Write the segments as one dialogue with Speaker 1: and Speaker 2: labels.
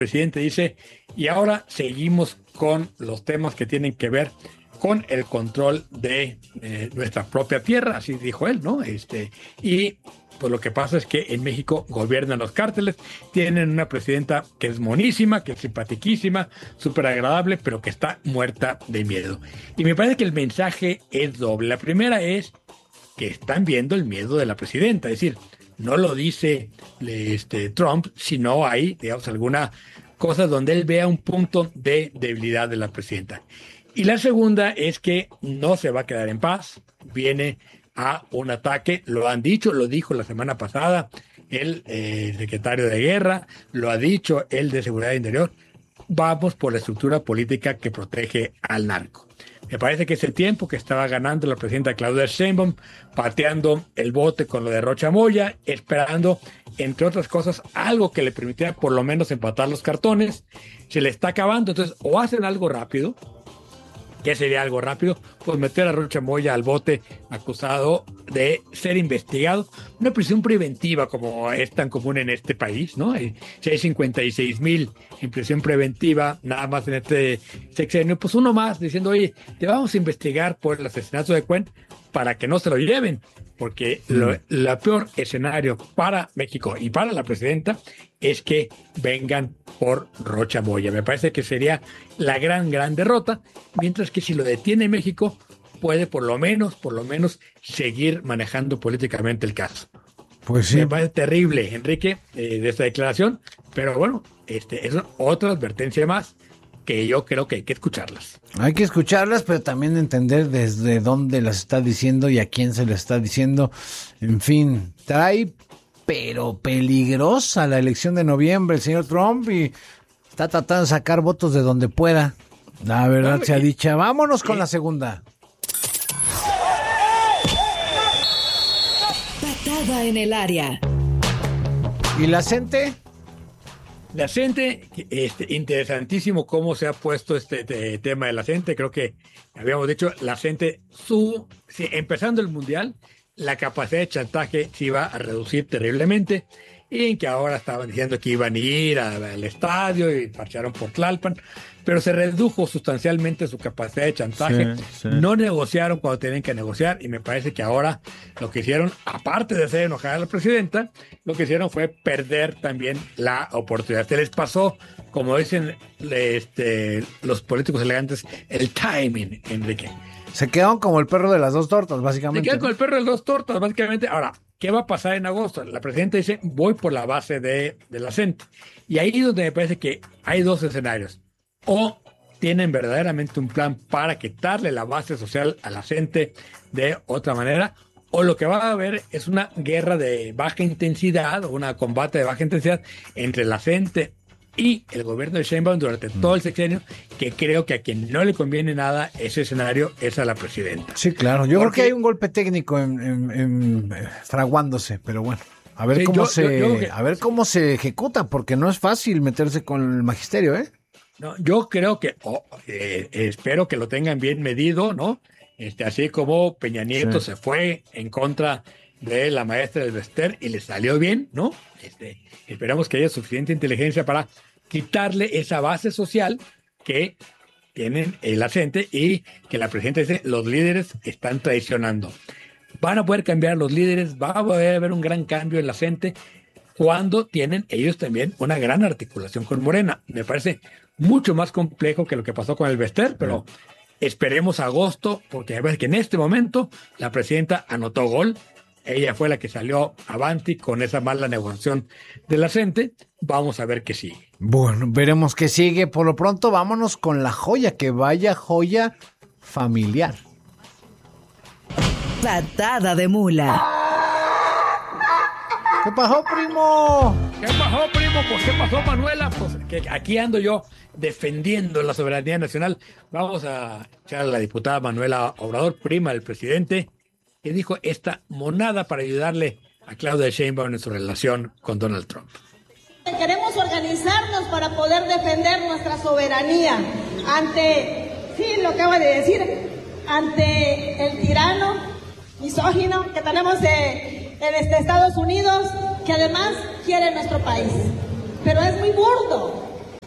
Speaker 1: presidente dice, y ahora seguimos con los temas que tienen que ver con el control de nuestra propia tierra, así dijo él, ¿no? Y pues lo que pasa es que en México gobiernan los cárteles, tienen una presidenta que es monísima, que es simpatiquísima, súper agradable, pero que está muerta de miedo. Y me parece que el mensaje es doble. La primera es que están viendo el miedo de la presidenta, es decir, no lo dice Trump, sino hay, digamos, alguna cosa donde él vea un punto de debilidad de la presidenta. Y la segunda es que no se va a quedar en paz, viene a un ataque, lo han dicho, lo dijo la semana pasada el secretario de Guerra, lo ha dicho el de Seguridad Interior, vamos por la estructura política que protege al narco. Me parece que ese tiempo que estaba ganando la presidenta Claudia Sheinbaum, pateando el bote con lo de Rocha Moya, esperando, entre otras cosas, algo que le permitiera por lo menos empatar los cartones, se le está acabando. Entonces, o hacen algo rápido, ¿qué sería algo rápido? Pues meter a Rocha Moya al bote acusado de ser investigado. Una prisión preventiva como es tan común en este país, ¿no? Si hay 56,000 en prisión preventiva, nada más en este sexenio, pues uno más diciendo, oye, te vamos a investigar por el asesinato de Cuen para que no se lo lleven. Porque el peor escenario para México y para la presidenta es que vengan por Rocha Moya. Me parece que sería la gran derrota, mientras que si lo detiene México, puede por lo menos seguir manejando políticamente el caso.
Speaker 2: Pues sí.
Speaker 1: Me parece terrible, Enrique, de esta declaración, pero bueno, es otra advertencia más que yo creo que hay que escucharlas.
Speaker 2: Hay que escucharlas, pero también entender desde dónde las está diciendo y a quién se las está diciendo. En fin, trae, pero peligrosa la elección de noviembre el señor Trump y está tratando de sacar votos de donde pueda. La verdad sea dicha. Vámonos con la segunda.
Speaker 3: Patada en el área.
Speaker 2: ¿Y la gente?
Speaker 1: La gente, interesantísimo cómo se ha puesto este tema de la gente. Creo que habíamos dicho, la gente, empezando el Mundial, la capacidad de chantaje se iba a reducir terriblemente y que ahora estaban diciendo que iban a ir al estadio y marcharon por Tlalpan, pero se redujo sustancialmente su capacidad de chantaje. Sí. No negociaron cuando tenían que negociar y me parece que ahora lo que hicieron, aparte de hacer enojar a la presidenta, lo que hicieron fue perder también la oportunidad. Se les pasó, como dicen los políticos elegantes, el timing, Enrique.
Speaker 2: Se quedaron como el perro de las dos tortas, básicamente.
Speaker 1: Se quedaron con el perro de las dos tortas, básicamente. Ahora, ¿qué va a pasar en agosto? La presidenta dice, voy por la base de la gente. Y ahí es donde me parece que hay dos escenarios. O tienen verdaderamente un plan para quitarle la base social a la gente de otra manera, o lo que va a haber es una guerra de baja intensidad, o un combate de baja intensidad entre la gente y el gobierno de Sheinbaum durante todo el sexenio, que creo que a quien no le conviene nada ese escenario es a la presidenta.
Speaker 2: Sí, claro. Yo creo que hay un golpe técnico fraguándose, pero bueno. A ver a ver cómo se ejecuta, porque no es fácil meterse con el magisterio, ¿eh?
Speaker 1: No, yo creo que, espero que lo tengan bien medido, ¿no? Así como Peña Nieto se fue en contra de la maestra del Bester y le salió bien, ¿no? Esperamos que haya suficiente inteligencia para quitarle esa base social que tienen la gente y que la presidenta dice, los líderes están traicionando. Van a poder cambiar los líderes, va a poder haber un gran cambio en la gente cuando tienen ellos también una gran articulación con Morena. Me parece mucho más complejo que lo que pasó con el Bester, pero esperemos agosto, porque a ver que en este momento la presidenta anotó gol. Ella fue la que salió avanti con esa mala negociación de la gente. Vamos a ver qué sigue.
Speaker 2: Bueno, veremos qué sigue. Por lo pronto, vámonos con la joya, que vaya joya familiar.
Speaker 3: Patada de mula.
Speaker 2: ¿Qué pasó, primo?
Speaker 1: ¿Qué pasó, primo? Pues, ¿qué pasó, Manuela? Pues que aquí ando yo defendiendo la soberanía nacional. Vamos a echar a la diputada Manuela Obrador, prima del presidente, que dijo esta monada para ayudarle a Claudia Sheinbaum en su relación con Donald Trump.
Speaker 4: Queremos organizarnos para poder defender nuestra soberanía ante, sí, lo acaba de decir, ante el tirano misógino que tenemos en Estados Unidos, que además quiere nuestro país. Pero es muy burdo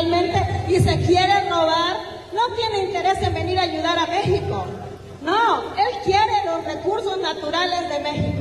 Speaker 4: naturalmente y se quiere robar, no tiene interés en venir a ayudar a México. No, él quiere los recursos naturales de México.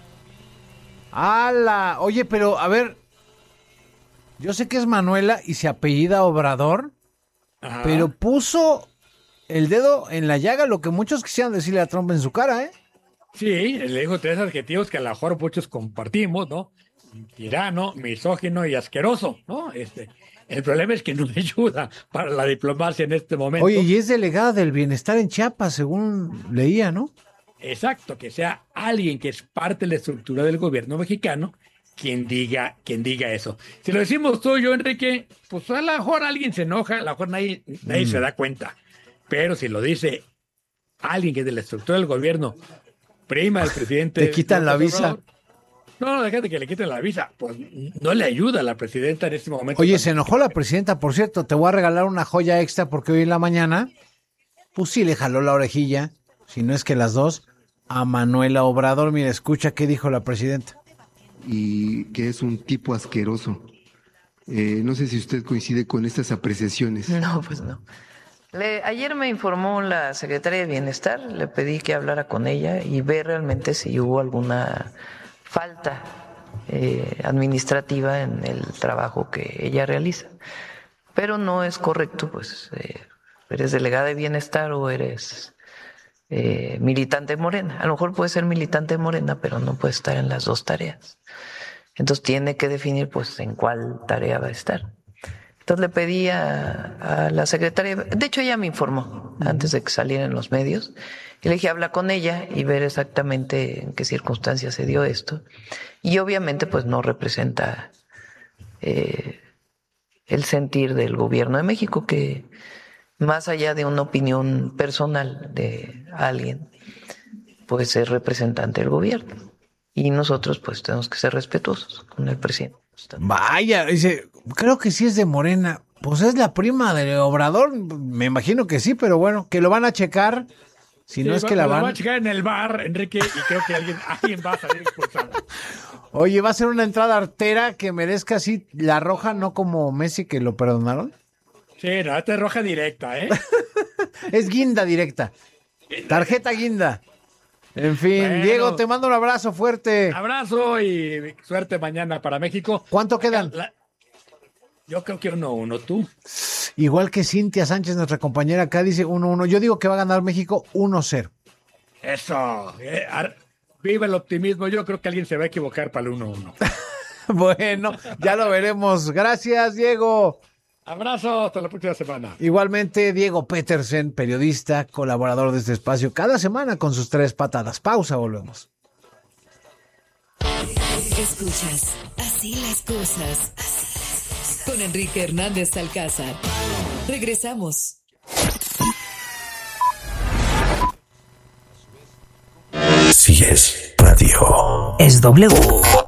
Speaker 2: ¡Hala! Oye, pero a ver, yo sé que es Manuela y se apellida Obrador,
Speaker 1: Ajá.
Speaker 2: pero puso el dedo en la llaga, lo que muchos quisieran decirle a Trump en su cara, ¿eh?
Speaker 1: Sí, le dijo 3 adjetivos que a lo mejor muchos compartimos, ¿no? Tirano, misógino y asqueroso, ¿no? El problema es que no le ayuda para la diplomacia en este momento.
Speaker 2: Oye, y es delegada del bienestar en Chiapas, según leía, ¿no?
Speaker 1: Exacto, que sea alguien que es parte de la estructura del gobierno mexicano quien diga eso. Si lo decimos tú y yo, Enrique, pues a lo mejor alguien se enoja, a lo mejor nadie se da cuenta. Pero si lo dice alguien que es de la estructura del gobierno, prima del presidente...
Speaker 2: Te quitan la visa.
Speaker 1: No, déjate que le quiten la visa. Pues no le ayuda a la presidenta en este momento.
Speaker 2: Oye, se enojó la presidenta, por cierto. Te voy a regalar una joya extra porque hoy en la mañana, pues sí le jaló la orejilla, si no es que las dos, a Manuela Obrador. Mira, escucha qué dijo la presidenta.
Speaker 5: Y que es un tipo asqueroso. No sé si usted coincide con estas apreciaciones.
Speaker 6: No, pues no. Ayer me informó la secretaria de Bienestar, le pedí que hablara con ella y ver realmente si hubo alguna falta administrativa en el trabajo que ella realiza. Pero no es correcto, pues eres delegada de Bienestar o eres militante de Morena. A lo mejor puede ser militante de Morena, pero no puede estar en las dos tareas. Entonces tiene que definir pues en cuál tarea va a estar. Entonces le pedí a la secretaria, de hecho ella me informó antes de que saliera en los medios, y le dije habla con ella y ver exactamente en qué circunstancias se dio esto. Y obviamente pues no representa el sentir del gobierno de México, que más allá de una opinión personal de alguien, pues es representante del gobierno. Y nosotros pues tenemos que ser respetuosos con el presidente.
Speaker 2: Vaya, dice, creo que sí es de Morena. Pues es la prima de Obrador, me imagino que sí, pero bueno, que lo van a checar. Si no es que la van
Speaker 1: a checar en el bar, Enrique, y creo que alguien va a salir expulsado.
Speaker 2: Oye, va a ser una entrada artera que merezca así la roja, no como Messi que lo perdonaron.
Speaker 1: Sí, no, esta es roja directa, ¿eh?
Speaker 2: Es guinda directa. Tarjeta guinda. En fin, bueno, Diego, te mando un abrazo fuerte.
Speaker 1: Abrazo y suerte mañana para México.
Speaker 2: ¿Cuánto quedan?
Speaker 1: Yo creo que 1-1, ¿tú?
Speaker 2: Igual que Cintia Sánchez, nuestra compañera acá, dice 1-1. Yo digo que va a ganar México 1-0.
Speaker 1: Eso. Viva el optimismo. Yo creo que alguien se va a equivocar para el 1-1.
Speaker 2: Bueno, ya lo veremos. Gracias, Diego.
Speaker 1: Abrazo, hasta la próxima semana.
Speaker 2: Igualmente, Diego Petersen, periodista, colaborador de este espacio, cada semana con sus 3 patadas. Pausa, volvemos.
Speaker 3: Escuchas Así las cosas. Con Enrique Hernández Alcázar. Regresamos.
Speaker 7: Si es radio.
Speaker 3: Es W.